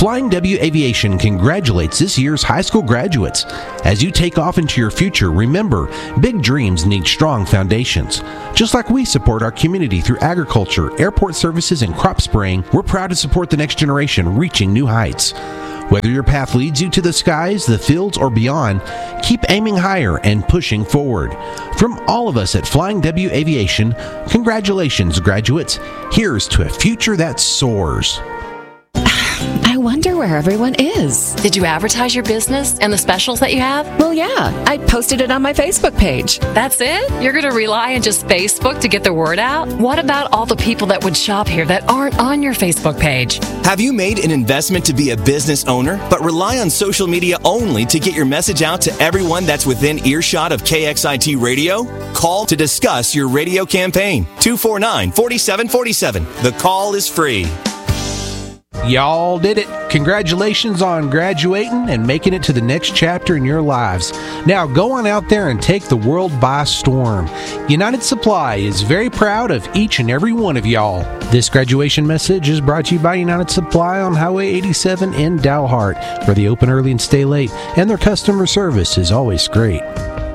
Flying W Aviation congratulates this year's high school graduates. As you take off into your future, remember, big dreams need strong foundations. Just like we support our community through agriculture, airport services, and crop spraying, we're proud to support the next generation reaching new heights. Whether your path leads you to the skies, the fields, or beyond, keep aiming higher and pushing forward. From all of us at Flying W Aviation, congratulations, graduates. Here's to a future that soars. I wonder where everyone is. Did you advertise your business and the specials that you have? Well, yeah, I posted it on my Facebook page. That's it? You're going to rely on just Facebook to get the word out? What about all the people that would shop here that aren't on your Facebook page? Have you made an investment to be a business owner, but rely on social media only to get your message out to everyone that's within earshot of KXIT Radio? Call to discuss your radio campaign. 249-4747. The call is free. Y'all did it. Congratulations on graduating and making it to the next chapter in your lives. Now go on out there and take the world by storm. United Supply is very proud of each and every one of y'all. This graduation message is brought to you by United Supply on Highway 87 in Dalhart, where they open early and stay late, and their customer service is always great.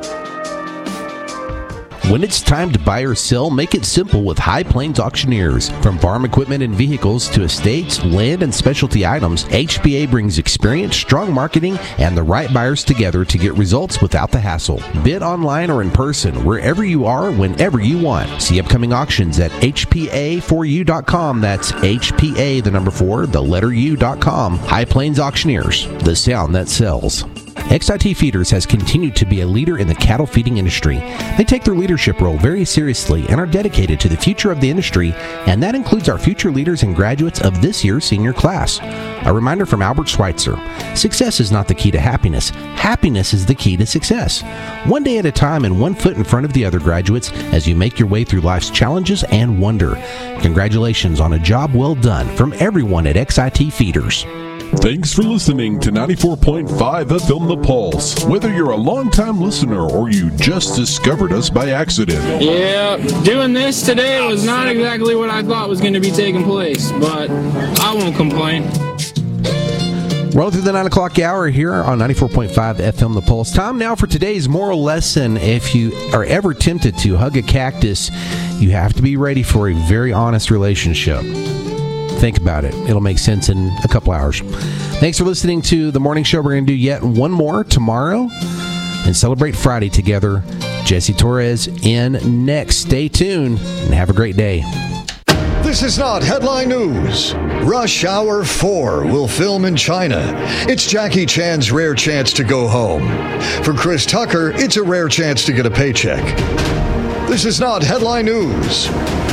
When it's time to buy or sell, make it simple with High Plains Auctioneers. From farm equipment and vehicles to estates, land, and specialty items, HPA brings experience, strong marketing, and the right buyers together to get results without the hassle. Bid online or in person, wherever you are, whenever you want. See upcoming auctions at hpa4u.com. That's HPA, the number 4, the letter U.com. High Plains Auctioneers, the sound that sells. XIT Feeders has continued to be a leader in the cattle feeding industry. They take their leadership role very seriously and are dedicated to the future of the industry, and that includes our future leaders and graduates of this year's senior class. A reminder from Albert Schweitzer: success is not the key to happiness. Happiness is the key to success. One day at a time and one foot in front of the other, graduates, as you make your way through life's challenges and wonder. Congratulations on a job well done from everyone at XIT Feeders. Thanks for listening to 94.5 FM The Pulse. Whether you're a longtime listener or you just discovered us by accident. Yeah, doing this today was not exactly what I thought was going to be taking place, but I won't complain. Rolling through the 9 o'clock hour here on 94.5 FM The Pulse. Time now for today's moral lesson. If you are ever tempted to hug a cactus, you have to be ready for a very honest relationship. Think about it. It'll make sense in a couple hours. Thanks for listening to the morning show. We're going to do yet one more tomorrow and celebrate Friday together. Jesse Torres in next. Stay tuned and have a great day. This is not headline news. Rush Hour 4 will film in China. It's Jackie Chan's rare chance to go home. For Chris Tucker, it's a rare chance to get a paycheck. This is not headline news.